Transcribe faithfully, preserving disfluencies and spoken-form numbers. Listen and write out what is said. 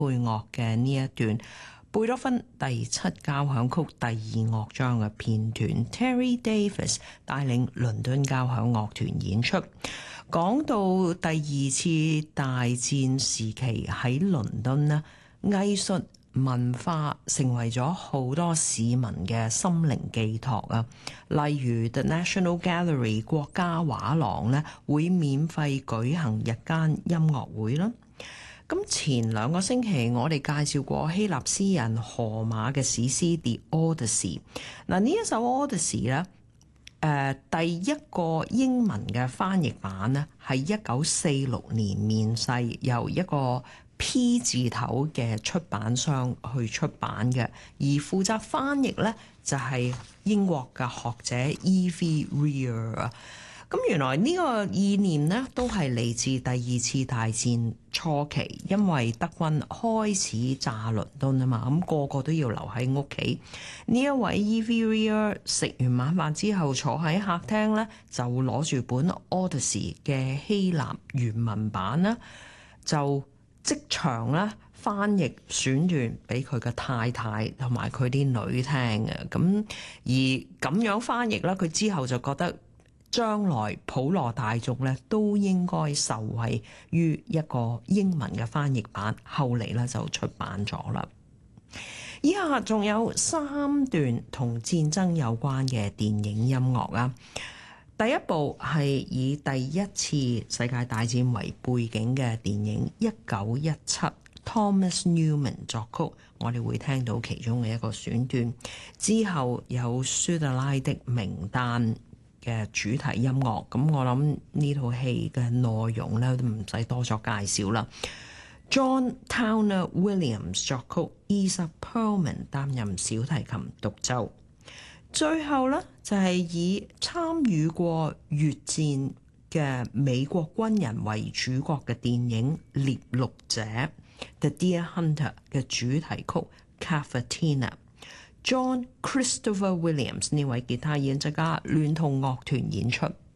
配樂嘅呢一段貝多芬第七交響曲第二樂章嘅片段 ，Terry Davis 帶領倫敦交響樂團演出。講到第二次大戰時期喺倫敦呢，藝術文化成為咗好多市民嘅心靈寄託啊！例如 The National Gallery 國家畫廊呢會免費舉行日間音樂會啦。咁前兩個星期我哋介紹過希臘詩人荷馬嘅史詩 The Odyssey。嗱，呢一首 Odyssey 咧，誒第一個英文嘅翻譯版呢係一九四六年面世，由一個 P 字頭嘅出版商去出版嘅，而負責翻譯呢就係英國嘅學者 Evie Rear 啊。咁原來呢個意念呢都係嚟自第二次大戰初期，因為德軍開始炸倫敦啊嘛，咁、那個個都要留喺屋企。呢一位 Evie Rear 食完晚飯之後坐喺客廳呢，就攞住本 Odyssey 嘅希臘原文版啦，就即場咧翻譯選段俾佢嘅太太同埋佢啲女聽嘅。咁而咁樣翻譯咧，佢之後就覺得將來普羅大眾咧都應該受惠於一個英文嘅翻譯版，後嚟咧就出版咗啦。以下仲有三段同戰爭有關嘅電影音樂啊。第一部係以第一次世界大戰為背景嘅電影《一九一七》，Thomas Newman 作曲，我哋會聽到其中嘅一個選段。之後有舒特拉的名單嘅主題音樂，咁我諗呢套戲嘅內容咧都唔使多作介紹啦。John Towner Williams 作曲 ，Esa Perlman 擔任小提琴獨奏。最後咧就係以參與過越戰嘅美國軍人為主角嘅電影《獵鹿者》The Deer Hunter 嘅主題曲 Cavatina。John Christopher Williams 呢位吉他演奏家聯同樂團演出。